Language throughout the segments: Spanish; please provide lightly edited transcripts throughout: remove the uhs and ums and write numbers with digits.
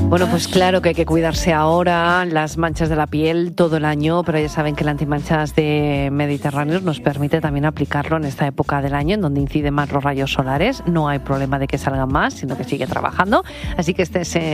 Bueno, pues claro que hay que cuidarse ahora, las manchas de la piel todo el año, pero ya saben que el antimanchas de Mediterráneos nos permite también aplicarlo en esta época del año en donde inciden más los rayos solares. No hay problema de que salgan más, sino que sigue trabajando. Así que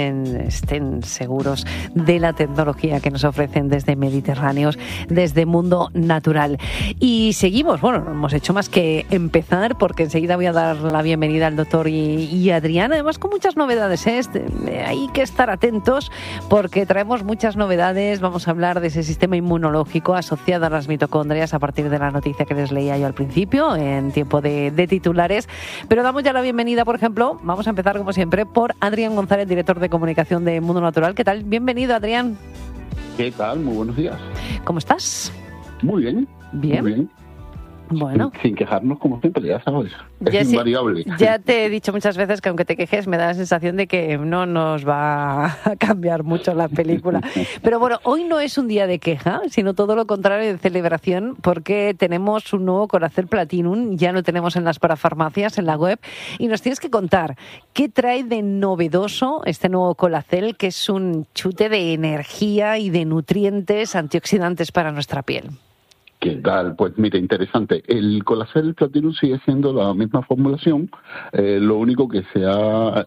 estén seguros de la tecnología que nos ofrecen desde Mediterráneos, desde Mundo Natural. Y seguimos, bueno, no hemos hecho más que empezar porque enseguida voy a dar la bienvenida al doctor y Adrián, además con muchas novedades. Hay que estar atentos porque traemos muchas novedades. Vamos a hablar de ese sistema inmunológico asociado a las mitocondrias a partir de la noticia que les leía yo al principio en tiempo de titulares, pero damos ya la bienvenida, por ejemplo, vamos a empezar como siempre por Adrián González, director de comunicación de Mundo Natural. ¿Qué tal? Bienvenido, Adrián. ¿Qué tal? Muy buenos días. ¿Cómo estás? Muy bien. Bien. Muy bien. Bueno. Sin quejarnos como siempre, ya sabes. Es invariable. Ya te he dicho muchas veces que aunque te quejes me da la sensación de que no nos va a cambiar mucho la película. Pero bueno, hoy no es un día de queja, sino todo lo contrario, de celebración, porque tenemos un nuevo Colacel Platinum, ya lo tenemos en las parafarmacias, en la web, y nos tienes que contar qué trae de novedoso este nuevo Colacel, que es un chute de energía y de nutrientes antioxidantes para nuestra piel. ¿Qué tal? Pues mira, interesante. El Colacel Platinum sigue siendo la misma formulación, lo único que se ha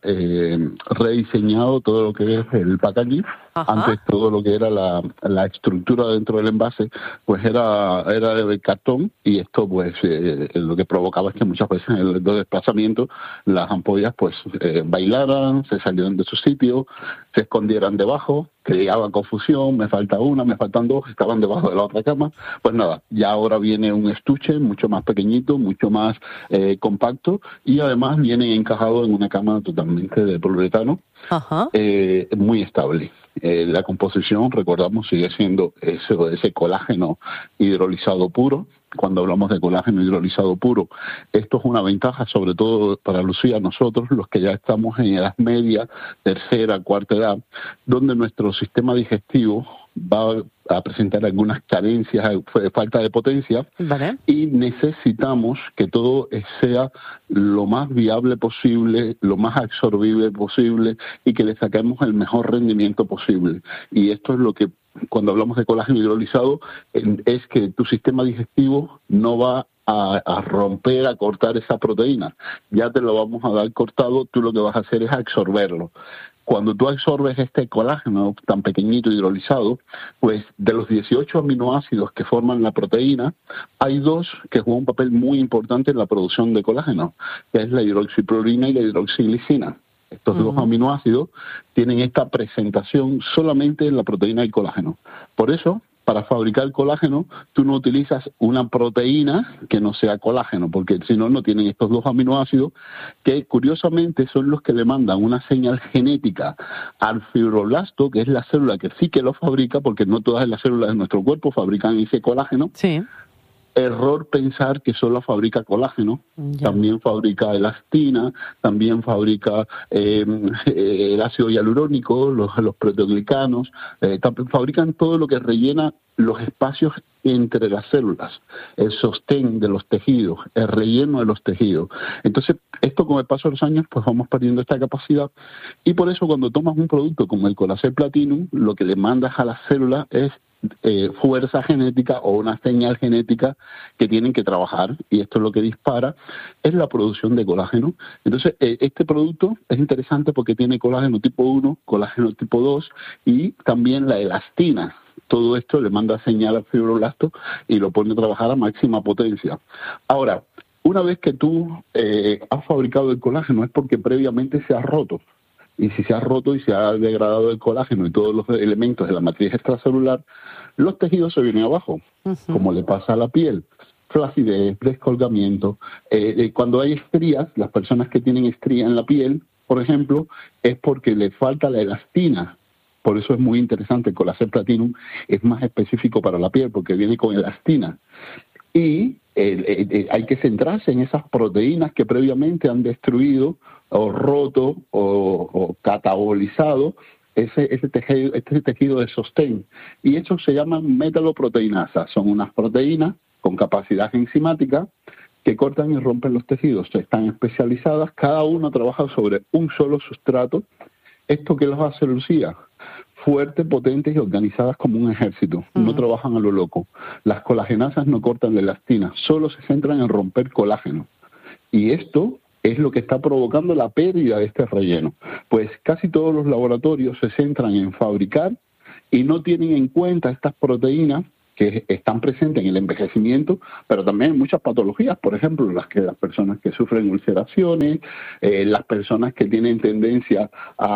rediseñado todo lo que es el packaging. Ajá. Antes todo lo que era la estructura dentro del envase pues era de cartón, y esto pues lo que provocaba es que muchas veces en el desplazamiento las ampollas pues bailaran, se salieran de su sitio, se escondieran debajo, creaban confusión, me falta una, me faltan dos, estaban debajo de la otra cama. Pues nada, ya ahora viene un estuche mucho más pequeñito, mucho más compacto, y además viene encajado en una cama totalmente de poliuretano. Ajá. Muy estable. La composición, recordamos, sigue siendo ese colágeno hidrolizado puro. Cuando hablamos de colágeno hidrolizado puro, esto es una ventaja, sobre todo para Lucía, nosotros, los que ya estamos en edad media, tercera, cuarta edad, donde nuestro sistema digestivo va a presentar algunas carencias, falta de potencia, ¿vale? Y necesitamos que todo sea lo más viable posible, lo más absorbible posible, y que le saquemos el mejor rendimiento posible. Y esto es lo que, cuando hablamos de colágeno hidrolizado, es que tu sistema digestivo no va a romper, a cortar esa proteína. Ya te lo vamos a dar cortado, tú lo que vas a hacer es absorberlo. Cuando tú absorbes este colágeno tan pequeñito hidrolizado, pues de los 18 aminoácidos que forman la proteína, hay dos que juegan un papel muy importante en la producción de colágeno, que es la hidroxiprolina y la hidroxiglicina. Estos dos aminoácidos tienen esta presentación solamente en la proteína del colágeno. Por eso, para fabricar colágeno, tú no utilizas una proteína que no sea colágeno, porque si no, no tienen estos dos aminoácidos, que curiosamente son los que le mandan una señal genética al fibroblasto, que es la célula que sí que lo fabrica, porque no todas las células de nuestro cuerpo fabrican ese colágeno. Sí. Error pensar que solo fabrica colágeno, también fabrica elastina, también fabrica el ácido hialurónico, los proteoglicanos, también fabrican todo lo que rellena los espacios entre las células, el sostén de los tejidos, el relleno de los tejidos. Entonces, esto con el paso de los años, pues vamos perdiendo esta capacidad, y por eso cuando tomas un producto como el Colacel Platinum, lo que le mandas a las células es fuerza genética o una señal genética que tienen que trabajar, y esto es lo que dispara, es la producción de colágeno. Entonces, este producto es interesante porque tiene colágeno tipo 1, colágeno tipo 2 y también la elastina. Todo esto le manda señal al fibroblasto y lo pone a trabajar a máxima potencia. Ahora, una vez que tú has fabricado el colágeno es porque previamente se ha roto. Y si se ha roto y se ha degradado el colágeno y todos los elementos de la matriz extracelular, los tejidos se vienen abajo, como le pasa a la piel. Flacidez, descolgamiento. Cuando hay estrías, las personas que tienen estría en la piel, por ejemplo, es porque le falta la elastina. Por eso es muy interesante, el Colacel Platinum es más específico para la piel, porque viene con elastina. Y hay que centrarse en esas proteínas que previamente han destruido o roto o catabolizado este tejido de sostén. Y eso se llaman metaloproteinasas. Son unas proteínas con capacidad enzimática que cortan y rompen los tejidos. Están especializadas, cada una trabaja sobre un solo sustrato ¿Esto qué los hace, Lucía? Fuertes, potentes y organizadas como un ejército. No trabajan a lo loco. Las colagenasas no cortan la elastina, solo se centran en romper colágeno. Y esto es lo que está provocando la pérdida de este relleno. Pues casi todos los laboratorios se centran en fabricar y no tienen en cuenta estas proteínas que están presentes en el envejecimiento, pero también en muchas patologías, por ejemplo, las personas que sufren ulceraciones, las personas que tienen tendencia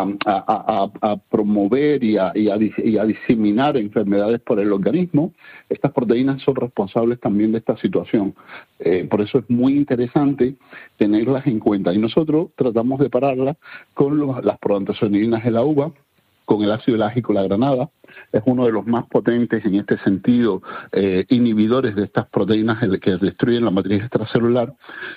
a promover y a diseminar enfermedades por el organismo. Estas proteínas son responsables también de esta situación. Por eso es muy interesante tenerlas en cuenta. Y nosotros tratamos de pararlas con las proanteocianinas de la uva, con el ácido elágico la granada. Es uno de los más potentes en este sentido, inhibidores de estas proteínas que destruyen la matriz extracelular,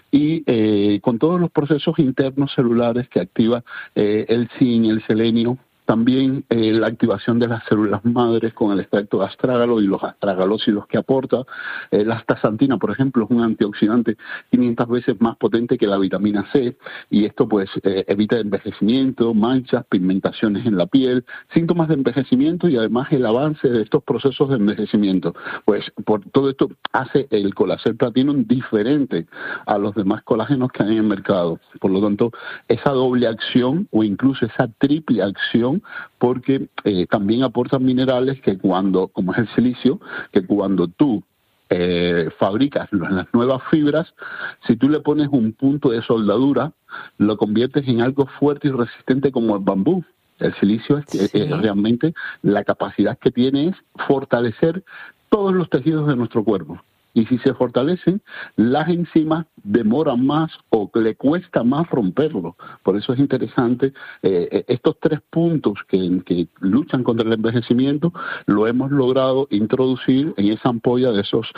y con todos los procesos internos celulares que activa el zinc, el selenio. También la activación de las células madres con el extracto de astrágalo y los astragalócidos que aporta. La astaxantina, por ejemplo, es un antioxidante 500 veces más potente que la vitamina C, y esto pues evita envejecimiento, manchas, pigmentaciones en la piel, síntomas de envejecimiento y además el avance de estos procesos de envejecimiento. Pues por todo esto hace el Colacel Platinum diferente a los demás colágenos que hay en el mercado. Por lo tanto, esa doble acción o incluso esa triple acción, porque también aportan minerales que como es el silicio, que cuando tú fabricas las nuevas fibras, si tú le pones un punto de soldadura, lo conviertes en algo fuerte y resistente como el bambú. El silicio es realmente la capacidad que tiene es fortalecer todos los tejidos de nuestro cuerpo. Y si se fortalecen, las enzimas demoran más o le cuesta más romperlo. Por eso es interesante estos 3 puntos que luchan contra el envejecimiento, lo hemos logrado introducir en esa ampolla de esos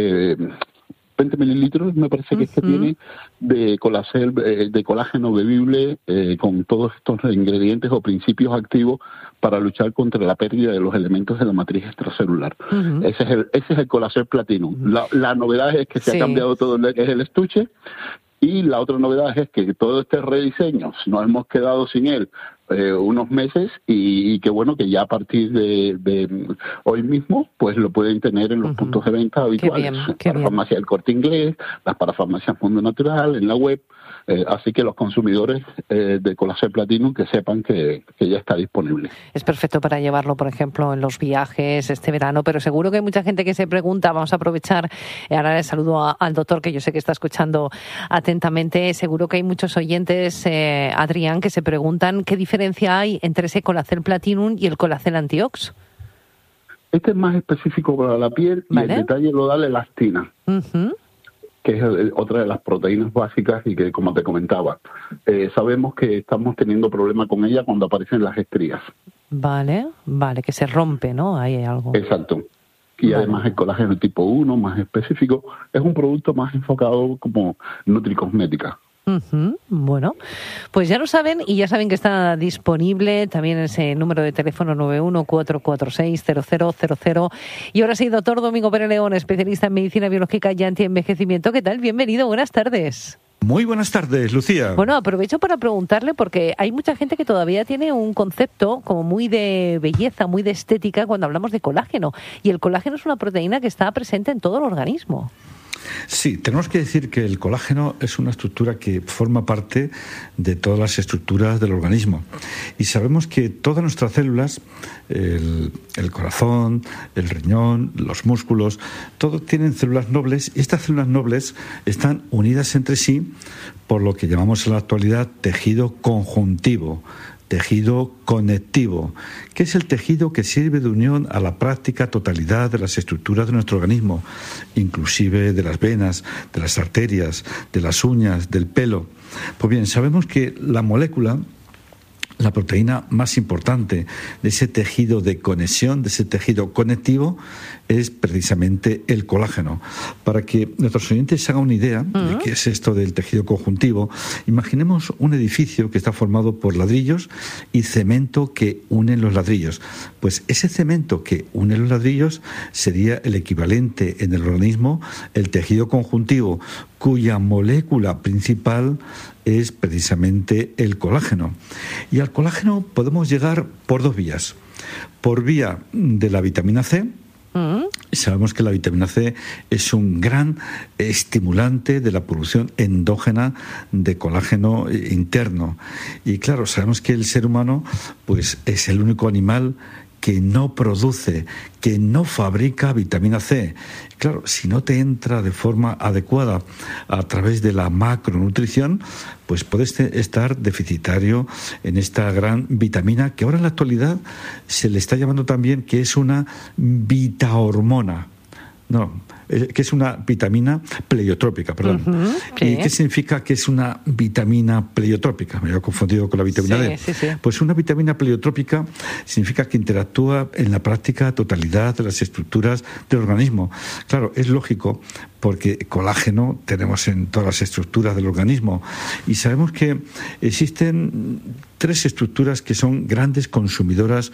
20 mililitros, me parece que es que tiene, de Colacel, de colágeno bebible, con todos estos ingredientes o principios activos para luchar contra la pérdida de los elementos de la matriz extracelular. Ese es el Colacel Platinum. La novedad es que se ha cambiado todo lo que es el estuche, y la otra novedad es que todo este rediseño nos hemos quedado sin él unos meses, y que bueno, que ya a partir de hoy mismo pues lo pueden tener en los puntos de venta habituales, para farmacia del Corte Inglés, las parafarmacias Mundo Natural, en la web. Así que los consumidores de Colacel Platinum que sepan que ya está disponible. Es perfecto para llevarlo, por ejemplo, en los viajes este verano, pero seguro que hay mucha gente que se pregunta, vamos a aprovechar, ahora le saludo al doctor, que yo sé que está escuchando atentamente, seguro que hay muchos oyentes, Adrián, que se preguntan qué diferencia hay entre ese Colacel Platinum y el Colacel Antiox. Este es más específico para la piel, y el detalle lo da la elastina. Que es otra de las proteínas básicas y que, como te comentaba, sabemos que estamos teniendo problemas con ella cuando aparecen las estrías. Vale, que se rompe, ¿no? Ahí hay algo. Exacto. Y además el colágeno tipo 1, más específico, es un producto más enfocado como nutricosmética. Bueno, pues ya lo saben, y ya saben que está disponible también ese número de teléfono 914460000. Y ahora sí, doctor Domingo Pérez León, especialista en medicina biológica y antienvejecimiento. ¿Qué tal? Bienvenido, buenas tardes. Muy buenas tardes, Lucía. Bueno, aprovecho para preguntarle, porque hay mucha gente que todavía tiene un concepto como muy de belleza, muy de estética cuando hablamos de colágeno. Y el colágeno es una proteína que está presente en todo el organismo. Sí, tenemos que decir que el colágeno es una estructura que forma parte de todas las estructuras del organismo. Y sabemos que todas nuestras células, el corazón, el riñón, los músculos, todos tienen células nobles, y estas células nobles están unidas entre sí por lo que llamamos en la actualidad tejido conjuntivo, tejido conectivo, que es el tejido que sirve de unión a la práctica totalidad de las estructuras de nuestro organismo, inclusive de las venas, de las arterias, de las uñas, del pelo. Pues bien, sabemos que la molécula, la proteína más importante de ese tejido de conexión, de ese tejido conectivo, es precisamente el colágeno. Para que nuestros oyentes se hagan una idea de qué es esto del tejido conjuntivo, imaginemos un edificio que está formado por ladrillos y cemento que unen los ladrillos. Pues ese cemento que une los ladrillos sería el equivalente en el organismo, el tejido conjuntivo, cuya molécula principal es precisamente el colágeno. Y al colágeno podemos llegar por dos vías. Por vía de la vitamina C. Sabemos que la vitamina C es un gran estimulante de la producción endógena de colágeno interno. Y claro, sabemos que el ser humano pues es el único animal que no produce, que no fabrica vitamina C. Claro, si no te entra de forma adecuada a través de la macronutrición, pues puedes estar deficitario en esta gran vitamina que ahora en la actualidad se le está llamando también que es una vitahormona. No, que es una vitamina pleiotrópica, perdón. Sí. ¿Y qué significa que es una vitamina pleiotrópica? Me había confundido con la vitamina D. Sí. Pues una vitamina pleiotrópica significa que interactúa en la práctica totalidad de las estructuras del organismo. Claro, es lógico porque colágeno tenemos en todas las estructuras del organismo y sabemos que existen tres estructuras que son grandes consumidoras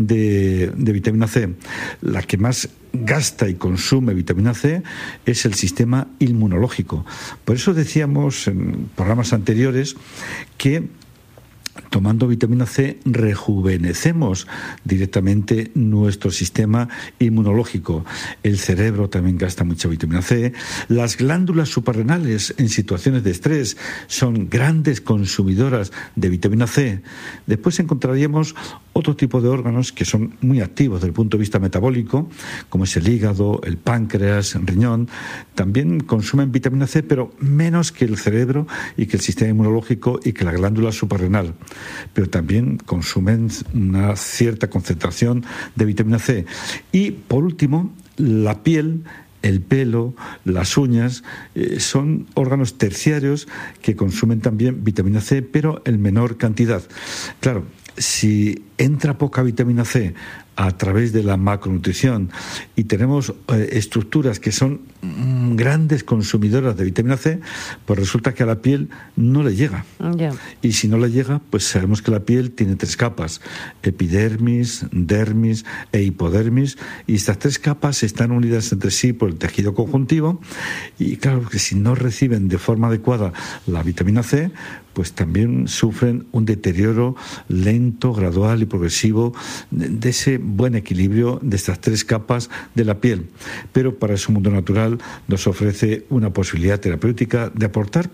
de vitamina C. La que más gasta y consume vitamina C es el sistema inmunológico. Por eso decíamos en programas anteriores que tomando vitamina C rejuvenecemos directamente nuestro sistema inmunológico. El cerebro también gasta mucha vitamina C. Las glándulas suprarrenales en situaciones de estrés son grandes consumidoras de vitamina C. Después encontraríamos otro tipo de órganos que son muy activos desde el punto de vista metabólico, como es el hígado, el páncreas, el riñón. También consumen vitamina C, pero menos que el cerebro y que el sistema inmunológico y que la glándula suprarrenal. Pero también consumen una cierta concentración de vitamina C. Y, por último, la piel, el pelo, las uñas, son órganos terciarios que consumen también vitamina C, pero en menor cantidad. Claro, si entra poca vitamina C a través de la macronutrición y tenemos estructuras que son grandes consumidoras de vitamina C, pues resulta que a la piel no le llega. Yeah. Y si no le llega, pues sabemos que la piel tiene tres capas: epidermis, dermis e hipodermis, y estas tres capas están unidas entre sí por el tejido conjuntivo, y claro que si no reciben de forma adecuada la vitamina C, pues también sufren un deterioro lento, gradual y progresivo de ese buen equilibrio de estas tres capas de la piel. Pero para eso Mundo Natural nos ofrece una posibilidad terapéutica de aportar,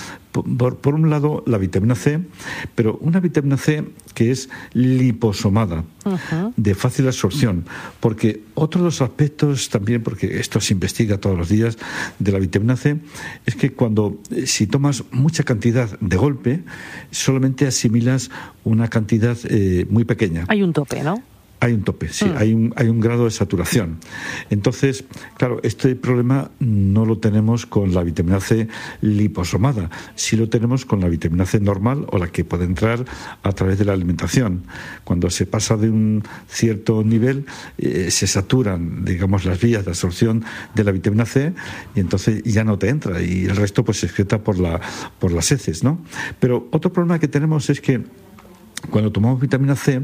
por un lado, la vitamina C, pero una vitamina C que es liposomada, de fácil absorción, porque otro de los aspectos también, porque esto se investiga todos los días, de la vitamina C, es que si tomas mucha cantidad de golpe, solamente asimilas una cantidad muy pequeña. Hay un tope, ¿no? Hay un tope, sí, hay un grado de saturación. Entonces, claro, este problema no lo tenemos con la vitamina C liposomada, sí lo tenemos con la vitamina C normal o la que puede entrar a través de la alimentación. Cuando se pasa de un cierto nivel, se saturan, digamos, las vías de absorción de la vitamina C y entonces ya no te entra y el resto pues se excreta por las heces, ¿no? Pero otro problema que tenemos es que cuando tomamos vitamina C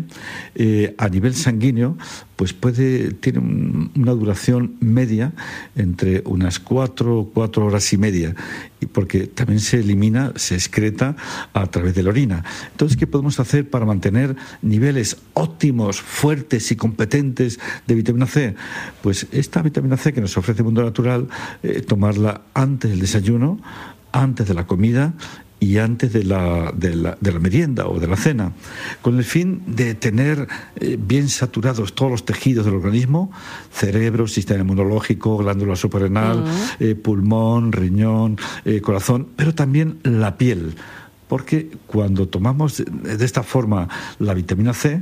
a nivel sanguíneo, pues tiene una duración media entre unas 4 horas y media, y porque también se excreta a través de la orina. Entonces, ¿qué podemos hacer para mantener niveles óptimos, fuertes y competentes de vitamina C? Pues esta vitamina C que nos ofrece Mundo Natural, tomarla antes del desayuno, antes de la comida y antes de la merienda o de la cena, con el fin de tener bien saturados todos los tejidos del organismo: cerebro, sistema inmunológico, glándula suprarrenal, pulmón, riñón, corazón, pero también la piel. Porque cuando tomamos de esta forma la vitamina C,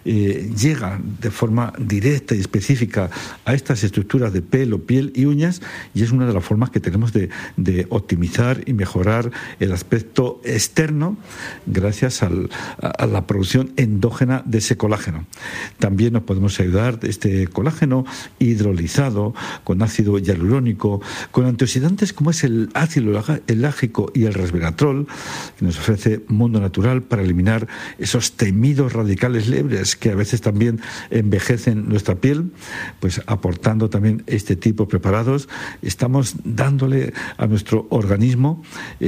llega de forma directa y específica a estas estructuras de pelo, piel y uñas, y es una de las formas que tenemos de optimizar y mejorar el aspecto externo gracias a la producción endógena de ese colágeno. También nos podemos ayudar de este colágeno hidrolizado con ácido hialurónico, con antioxidantes como es el ácido elágico y el resveratrol, que nos ofrece Mundo Natural para eliminar esos temidos radicales libres que a veces también envejecen nuestra piel, pues aportando también este tipo de preparados, estamos dándole a nuestro organismo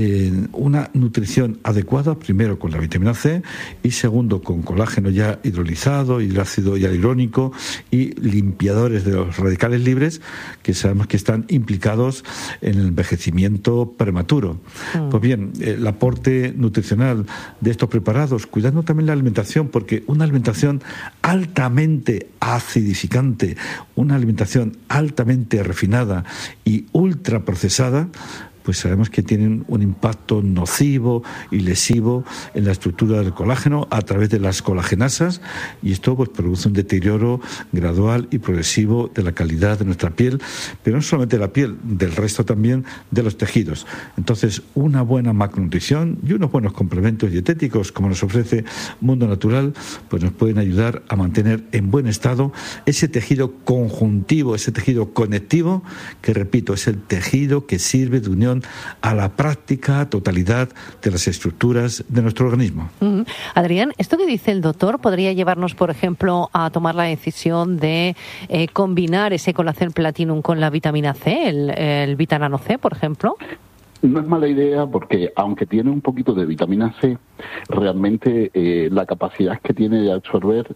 una nutrición adecuada, primero con la vitamina C y segundo con colágeno ya hidrolizado, hidrácido hialurónico y limpiadores de los radicales libres que sabemos que están implicados en el envejecimiento prematuro. Pues bien, el aporte nutricional de estos preparados, cuidando también la alimentación, porque una alimentación altamente acidificante, una alimentación altamente refinada y ultraprocesada, pues sabemos que tienen un impacto nocivo y lesivo en la estructura del colágeno a través de las colagenasas, y esto pues produce un deterioro gradual y progresivo de la calidad de nuestra piel, pero no solamente de la piel, del resto también de los tejidos. Entonces, una buena macronutrición y unos buenos complementos dietéticos, como nos ofrece Mundo Natural, pues nos pueden ayudar a mantener en buen estado ese tejido conjuntivo, ese tejido conectivo, que repito, es el tejido que sirve de unión a la práctica totalidad de las estructuras de nuestro organismo. Adrián, esto que dice el doctor podría llevarnos, por ejemplo, a tomar la decisión de combinar ese Colacel Platinum con la vitamina C, el Vitanano C, por ejemplo. No es mala idea porque, aunque tiene un poquito de vitamina C, realmente la capacidad que tiene de absorber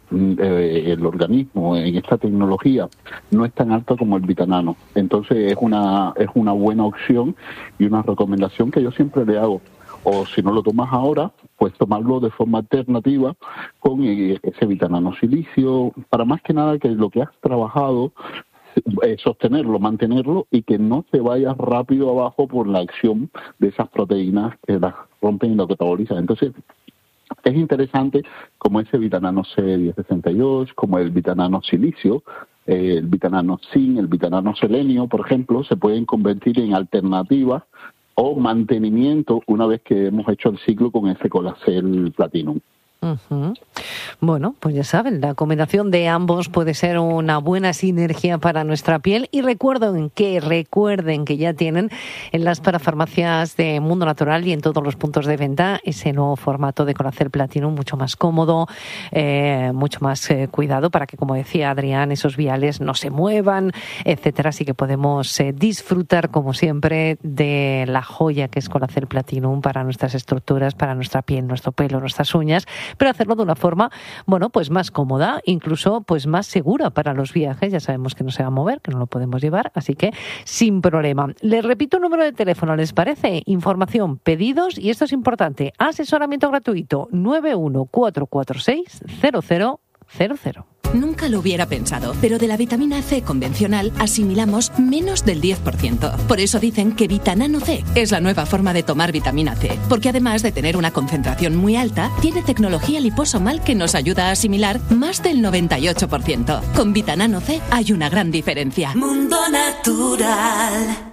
el organismo en esta tecnología no es tan alta como el Vitanano. Entonces es una buena opción y una recomendación que yo siempre le hago. O si no lo tomas ahora, pues tomarlo de forma alternativa con ese Vitanano Silicio, para más que nada que lo que has trabajado, sostenerlo, mantenerlo y que no se vaya rápido abajo por la acción de esas proteínas que las rompen y lo catabolizan. Entonces, es interesante como ese Vitanano C1062, como el Vitanano Silicio, el Vitanano Zinc, el Vitanano Selenio, por ejemplo, se pueden convertir en alternativas o mantenimiento una vez que hemos hecho el ciclo con ese Colacel Platinum. Bueno, pues ya saben, la combinación de ambos puede ser una buena sinergia para nuestra piel. Y recuerden que ya tienen en las parafarmacias de Mundo Natural y en todos los puntos de venta ese nuevo formato de Colacel Platinum, mucho más cómodo, mucho más cuidado para que, como decía Adrián, esos viales no se muevan, etcétera. Así que podemos disfrutar, como siempre, de la joya que es Colacel Platinum para nuestras estructuras, para nuestra piel, nuestro pelo, nuestras uñas, pero hacerlo de una forma, bueno, pues más cómoda, incluso pues más segura para los viajes. Ya sabemos que no se va a mover, que no lo podemos llevar, así que sin problema. Les repito el número de teléfono, ¿les parece? Información, pedidos, y esto es importante, asesoramiento gratuito, 914460000. Nunca lo hubiera pensado, pero de la vitamina C convencional asimilamos menos del 10%. Por eso dicen que Vitanano C es la nueva forma de tomar vitamina C, porque además de tener una concentración muy alta, tiene tecnología liposomal que nos ayuda a asimilar más del 98%. Con Vitanano C hay una gran diferencia. Mundo Natural.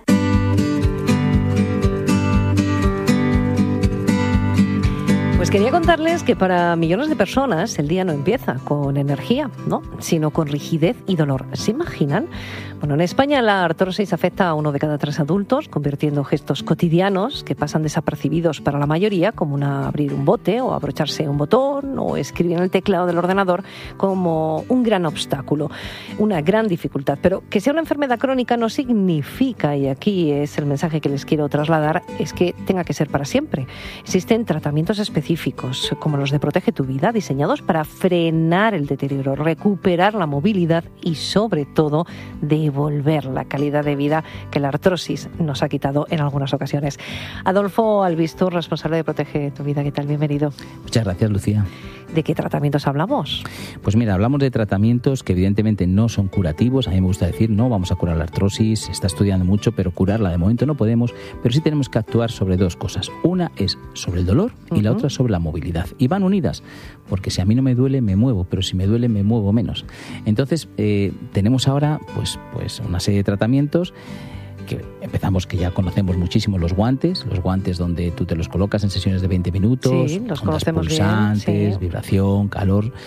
Pues quería contarles que para millones de personas el día no empieza con energía, ¿no?, sino con rigidez y dolor. ¿Se imaginan? Bueno, en España la artrosis afecta a 1 de cada 3 adultos, convirtiendo gestos cotidianos que pasan desapercibidos para la mayoría, como abrir un bote o abrocharse un botón o escribir en el teclado del ordenador, como un gran obstáculo, una gran dificultad. Pero que sea una enfermedad crónica no significa, y aquí es el mensaje que les quiero trasladar, es que tenga que ser para siempre. Existen tratamientos específicos, como los de Protege tu Vida, diseñados para frenar el deterioro, recuperar la movilidad y, sobre todo, devolver la calidad de vida que la artrosis nos ha quitado en algunas ocasiones. Adolfo Albistur, responsable de Protege tu Vida, ¿qué tal? Bienvenido. Muchas gracias, Lucía. ¿De qué tratamientos hablamos? Pues mira, hablamos de tratamientos que evidentemente no son curativos. A mí me gusta decir, no vamos a curar la artrosis, se está estudiando mucho, pero curarla de momento no podemos, pero sí tenemos que actuar sobre dos cosas. Una es sobre el dolor y la otra sobre la movilidad. Y van unidas, porque si a mí no me duele, me muevo, pero si me duele, me muevo menos. Entonces, tenemos ahora pues una serie de tratamientos que empezamos, que ya conocemos muchísimo, los guantes donde tú te los colocas en sesiones de 20 minutos, sí, los ondas conocemos pulsantes, bien, sí. vibración, calor,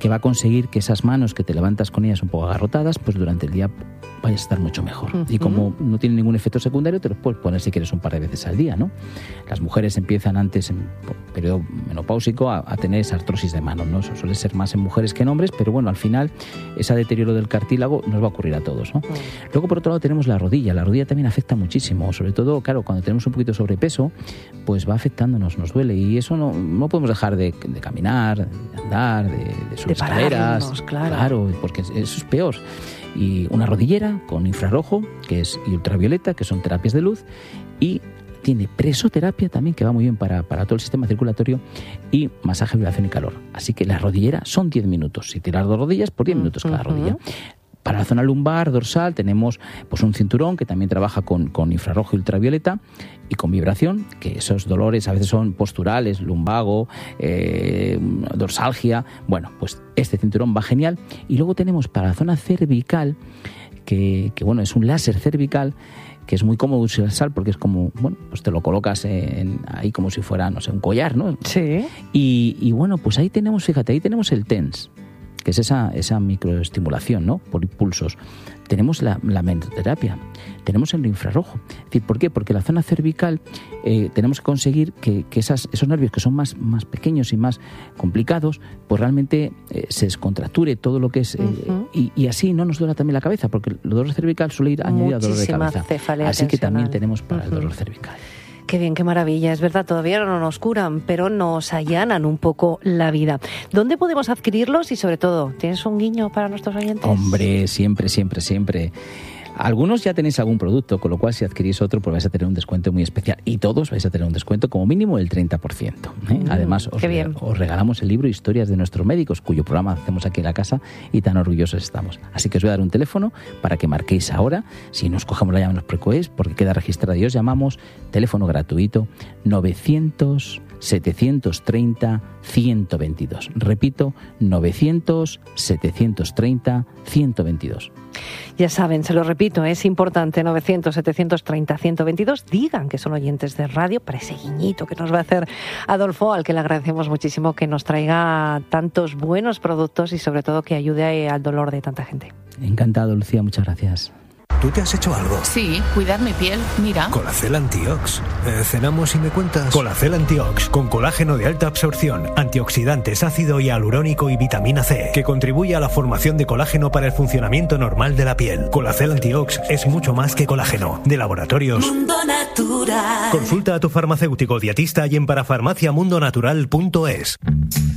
que va a conseguir que esas manos que te levantas con ellas un poco agarrotadas, pues durante el día vayas a estar mucho mejor. Y como no tiene ningún efecto secundario, te los puedes poner si quieres un par de veces al día, ¿no? Las mujeres empiezan antes, en periodo menopáusico, a tener esa artrosis de manos, ¿no? Eso suele ser más en mujeres que en hombres, pero bueno, al final ese deterioro del cartílago nos va a ocurrir a todos, ¿no? Luego, por otro lado, tenemos la rodilla. La rodilla también afecta muchísimo, sobre todo, claro, cuando tenemos un poquito de sobrepeso, pues va afectándonos, nos duele, y eso no podemos dejar de caminar, de andar, de subir escaleras, claro, porque eso es peor. Y una rodillera con infrarrojo y ultravioleta, que son terapias de luz, y tiene presoterapia también, que va muy bien para todo el sistema circulatorio, y masaje, vibración y calor. Así que la rodillera son 10 minutos. Si tiras 2 rodillas, por 10 minutos cada rodilla. Para la zona lumbar, dorsal, tenemos pues un cinturón que también trabaja con infrarrojo y ultravioleta y con vibración, que esos dolores a veces son posturales, lumbago, dorsalgia. Bueno, pues este cinturón va genial. Y luego tenemos para la zona cervical, que bueno, es un láser cervical, que es muy cómodo usar porque es como, bueno, pues te lo colocas ahí como si fuera, no sé, un collar, ¿no? Sí. Y bueno, pues ahí tenemos, fíjate, ahí tenemos el TENS, que es esa microestimulación, ¿no? Por impulsos. Tenemos la magnetoterapia, tenemos el infrarrojo. Es decir, ¿por qué? Porque la zona cervical tenemos que conseguir que esos nervios que son más pequeños y más complicados, pues realmente se descontracture todo lo que es... y así no nos duela también la cabeza, porque el dolor cervical suele ir añadido a dolor de cabeza. Así que también tenemos para el dolor cervical. Qué bien, qué maravilla. Es verdad, todavía no nos curan, pero nos allanan un poco la vida. ¿Dónde podemos adquirirlos? Y sobre todo, ¿tienes un guiño para nuestros oyentes? Hombre, siempre. Algunos ya tenéis algún producto, con lo cual si adquirís otro pues vais a tener un descuento muy especial. Y todos vais a tener un descuento como mínimo del 30%. Además, os regalamos el libro Historias de nuestros médicos, cuyo programa hacemos aquí en la casa y tan orgullosos estamos. Así que os voy a dar un teléfono para que marquéis ahora. Si no os cogemos la llave, no os preocupéis, porque queda registrado y os llamamos. Teléfono gratuito 900-730-122. Repito, 900-730-122. Ya saben, se lo repito, es importante, 900-730-122. Digan que son oyentes de radio para ese guiñito que nos va a hacer Adolfo, al que le agradecemos muchísimo que nos traiga tantos buenos productos y sobre todo que ayude al dolor de tanta gente. Encantado, Lucía, muchas gracias. ¿Tú te has hecho algo? Sí, cuidar mi piel, mira. Colacel Antiox. ¿Cenamos y me cuentas? Colacel Antiox, con colágeno de alta absorción, antioxidantes, ácido hialurónico y vitamina C, que contribuye a la formación de colágeno para el funcionamiento normal de la piel. Colacel Antiox es mucho más que colágeno. De Laboratorios Mundo Natural. Consulta a tu farmacéutico dietista y en parafarmaciamundonatural.es.